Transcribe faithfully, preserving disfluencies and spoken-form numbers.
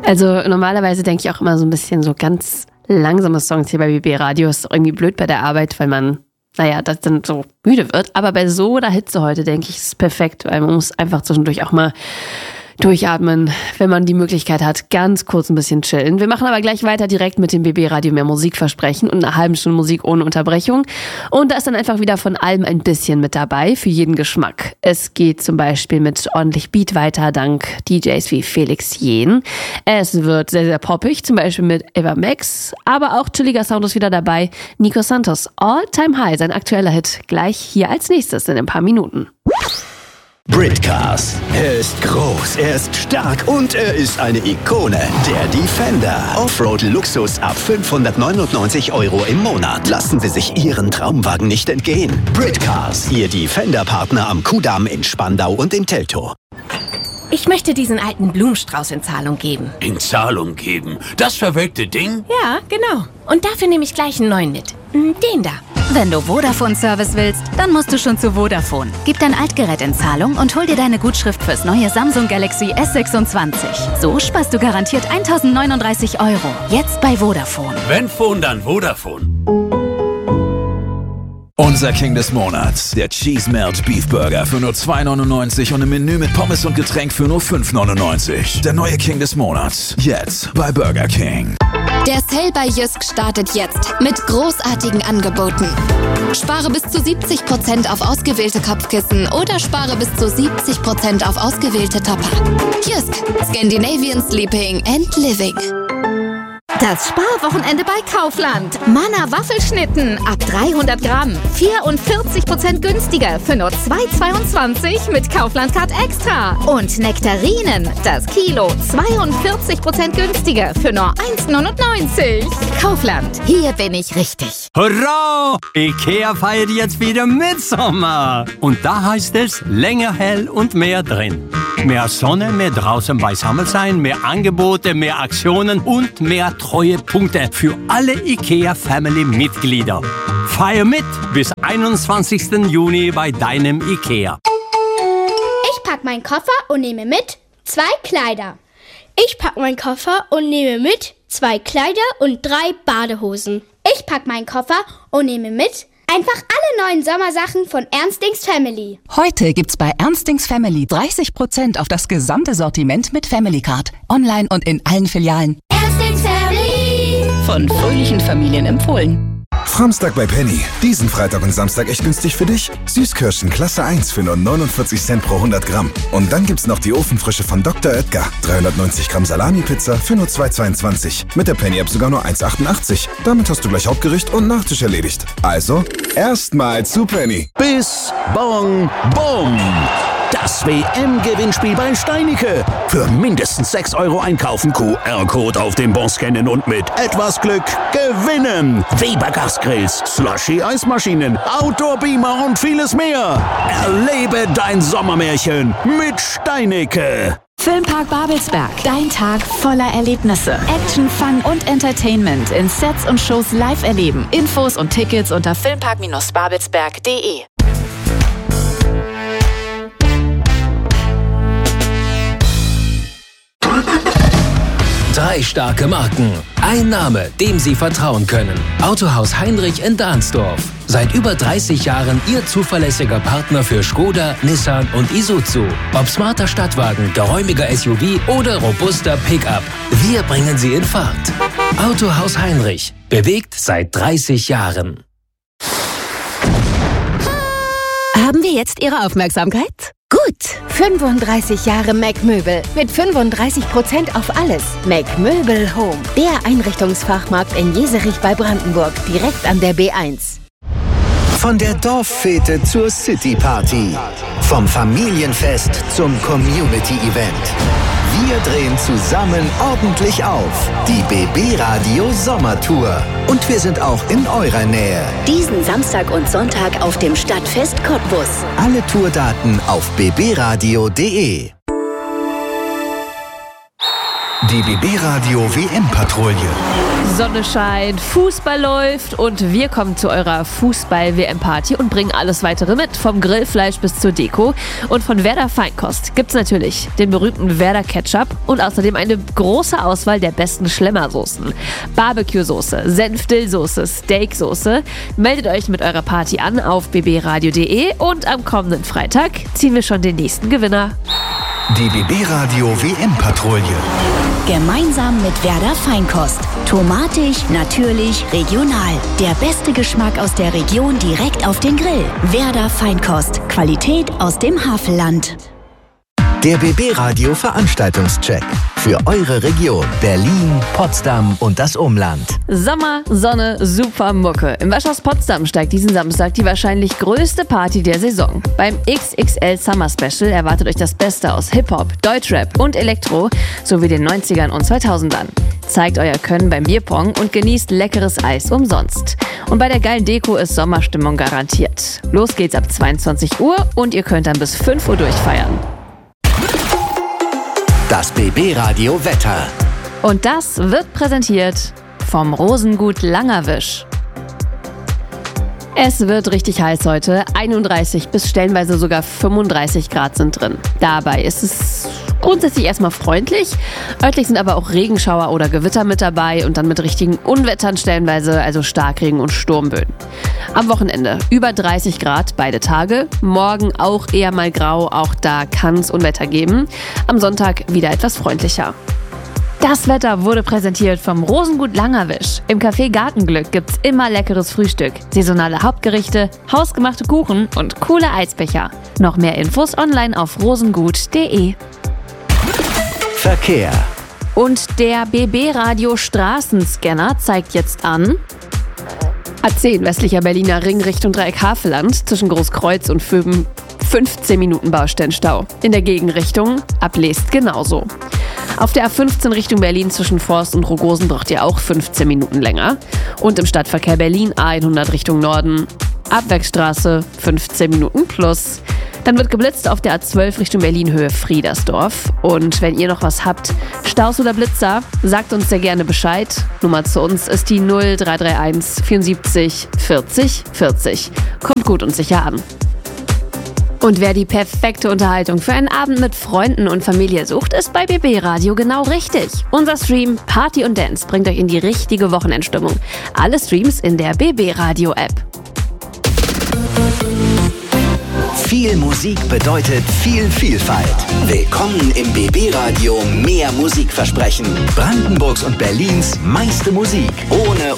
Also normalerweise denke ich auch immer so ein bisschen so ganz langsame Songs hier bei B B Radio. Ist irgendwie blöd bei der Arbeit, weil man, naja, das dann so müde wird. Aber bei so einer Hitze heute, denke ich, ist es perfekt, weil man muss einfach zwischendurch auch mal durchatmen, wenn man die Möglichkeit hat, ganz kurz ein bisschen chillen. Wir machen aber gleich weiter direkt mit dem B B Radio mehr Musik versprechen und einer halben Stunde Musik ohne Unterbrechung. Und da ist dann einfach wieder von allem ein bisschen mit dabei, für jeden Geschmack. Es geht zum Beispiel mit ordentlich Beat weiter, dank D Js wie Felix Jähn. Es wird sehr, sehr poppig, zum Beispiel mit Eva Max, aber auch chilliger Sound ist wieder dabei. Nico Santos, All Time High, sein aktueller Hit, gleich hier als nächstes in ein paar Minuten. Britcars. Er ist groß, er ist stark und er ist eine Ikone. Der Defender. Offroad-Luxus ab fünfhundertneunundneunzig Euro im Monat. Lassen Sie sich Ihren Traumwagen nicht entgehen. Britcars, Ihr Defender-Partner am Kudamm in Spandau und im Teltow. Ich möchte diesen alten Blumenstrauß in Zahlung geben. In Zahlung geben? Das verwelkte Ding? Ja, genau. Und dafür nehme ich gleich einen neuen mit. Den da. Wenn du Vodafone-Service willst, dann musst du schon zu Vodafone. Gib dein Altgerät in Zahlung und hol dir deine Gutschrift fürs neue Samsung Galaxy S sechsundzwanzig. So sparst du garantiert eintausendneununddreißig Euro. Jetzt bei Vodafone. Wenn Phone, dann Vodafone. Unser King des Monats, der Cheese Melt Beef Burger für nur zwei neunundneunzig und im Menü mit Pommes und Getränk für nur fünf neunundneunzig. Der neue King des Monats, jetzt bei Burger King. Der Sale bei Jysk startet jetzt mit großartigen Angeboten. Spare bis zu siebzig Prozent auf ausgewählte Kopfkissen oder spare bis zu siebzig Prozent auf ausgewählte Topper. Jysk, Scandinavian Sleeping and Living. Das Sparwochenende bei Kaufland. Manna Waffelschnitten ab dreihundert Gramm. vierundvierzig Prozent günstiger für nur zwei zweiundzwanzig mit Kaufland Card Extra. Und Nektarinen, das Kilo, zweiundvierzig Prozent günstiger für nur eins neunundneunzig. Kaufland, hier bin ich richtig. Hurra! Ikea feiert jetzt wieder Mitsommer. Und da heißt es länger hell und mehr drin. Mehr Sonne, mehr draußen beisammen sein, mehr Angebote, mehr Aktionen und mehr Treuepunkte für alle IKEA-Family-Mitglieder. Feier mit bis einundzwanzigsten Juni bei deinem IKEA. Ich pack meinen Koffer und nehme mit zwei Kleider. Ich pack meinen Koffer und nehme mit zwei Kleider und drei Badehosen. Ich pack meinen Koffer und nehme mit einfach alle neuen Sommersachen von Ernstings Family. Heute gibt's bei Ernstings Family dreißig Prozent auf das gesamte Sortiment mit Family Card. Online und in allen Filialen. Ernstings Family. Von fröhlichen Familien empfohlen. Samstag bei Penny. Diesen Freitag und Samstag echt günstig für dich. Süßkirschen Klasse eins für nur neunundvierzig Cent pro hundert Gramm. Und dann gibt's noch die Ofenfrische von Doktor Oetker. dreihundertneunzig Gramm Salami-Pizza für nur zwei zweiundzwanzig. Mit der Penny-App sogar nur eins achtundachtzig. Damit hast du gleich Hauptgericht und Nachtisch erledigt. Also, erstmal zu Penny. Bis Bong Bom. Das W M-Gewinnspiel bei Steinicke. Für mindestens sechs Euro einkaufen, Q R-Code auf dem Bon scannen und mit etwas Glück gewinnen. Weber Gasgrills, Slushy-Eismaschinen, Outdoor-Beamer und vieles mehr. Erlebe dein Sommermärchen mit Steinicke. Filmpark Babelsberg. Dein Tag voller Erlebnisse. Action, Fun und Entertainment in Sets und Shows live erleben. Infos und Tickets unter filmpark babelsberg punkt de. Drei starke Marken. Ein Name, dem Sie vertrauen können. Autohaus Heinrich in Dahnsdorf. Seit über dreißig Jahren Ihr zuverlässiger Partner für Skoda, Nissan und Isuzu. Ob smarter Stadtwagen, geräumiger S U V oder robuster Pickup. Wir bringen Sie in Fahrt. Autohaus Heinrich. Bewegt seit dreißig Jahren. Haben wir jetzt Ihre Aufmerksamkeit? Gut, fünfunddreißig Jahre Mac Möbel mit fünfunddreißig Prozent auf alles. Mac Möbel Home, der Einrichtungsfachmarkt in Jeserich bei Brandenburg, direkt an der B eins. Von der Dorffete zur City-Party. Vom Familienfest zum Community-Event. Wir drehen zusammen ordentlich auf. Die B B Radio Sommertour. Und wir sind auch in eurer Nähe. Diesen Samstag und Sonntag auf dem Stadtfest Cottbus. Alle Tourdaten auf b b radio punkt de. Die B B Radio W M-Patrouille. Sonne scheint, Fußball läuft und wir kommen zu eurer Fußball-W M-Party und bringen alles weitere mit, vom Grillfleisch bis zur Deko. Und von Werder Feinkost gibt's natürlich den berühmten Werder Ketchup und außerdem eine große Auswahl der besten Schlemmersoßen. Barbecue-Soße, Senf-Dill-Soße, Steak-Soße. Meldet euch mit eurer Party an auf b b radio punkt d e und am kommenden Freitag ziehen wir schon den nächsten Gewinner. Die B B Radio W M-Patrouille. Gemeinsam mit Werder Feinkost. Tomatig, natürlich, regional. Der beste Geschmack aus der Region direkt auf den Grill. Werder Feinkost. Qualität aus dem Havelland. Der B B Radio Veranstaltungscheck. Für eure Region Berlin, Potsdam und das Umland. Sommer, Sonne, super Mucke. Im Waschhaus Potsdam steigt diesen Samstag die wahrscheinlich größte Party der Saison. Beim X X L Summer Special erwartet euch das Beste aus Hip-Hop, Deutschrap und Elektro sowie den neunzigern und zweitausendern. Zeigt euer Können beim Bierpong und genießt leckeres Eis umsonst. Und bei der geilen Deko ist Sommerstimmung garantiert. Los geht's ab zweiundzwanzig Uhr und ihr könnt dann bis fünf Uhr durchfeiern. Das B B Radio Wetter. Und das wird präsentiert vom Rosengut Langerwisch. Es wird richtig heiß heute. einunddreißig bis stellenweise sogar fünfunddreißig Grad sind drin. Dabei ist es grundsätzlich erstmal freundlich. Örtlich sind aber auch Regenschauer oder Gewitter mit dabei und dann mit richtigen Unwettern stellenweise, also Starkregen und Sturmböen. Am Wochenende über dreißig Grad beide Tage. Morgen auch eher mal grau, auch da kann es Unwetter geben. Am Sonntag wieder etwas freundlicher. Das Wetter wurde präsentiert vom Rosengut Langerwisch. Im Café Gartenglück gibt's immer leckeres Frühstück, saisonale Hauptgerichte, hausgemachte Kuchen und coole Eisbecher. Noch mehr Infos online auf rosengut punkt d e. Verkehr. Und der B B Radio Straßenscanner zeigt jetzt an A zehn westlicher Berliner Ring Richtung Dreieck Havelland zwischen Großkreuz und Vöben fünfzehn Minuten Baustellenstau. In der Gegenrichtung ab Leest genauso. Auf der A fünfzehn Richtung Berlin zwischen Forst und Rogosen braucht ihr auch fünfzehn Minuten länger. Und im Stadtverkehr Berlin A hundert Richtung Norden, Abwärtsstraße fünfzehn Minuten plus. Dann wird geblitzt auf der A zwölf Richtung Berlin Höhe Friedersdorf. Und wenn ihr noch was habt, Staus oder Blitzer, sagt uns sehr gerne Bescheid. Nummer zu uns ist die null drei drei eins vierundsiebzig vierzig vierzig. Kommt gut und sicher an. Und wer die perfekte Unterhaltung für einen Abend mit Freunden und Familie sucht, ist bei B B Radio genau richtig. Unser Stream Party und Dance bringt euch in die richtige Wochenendstimmung. Alle Streams in der B B Radio App. Viel Musik bedeutet viel Vielfalt. Willkommen im B B Radio Mehr Musikversprechen. Brandenburgs und Berlins meiste Musik. Ohne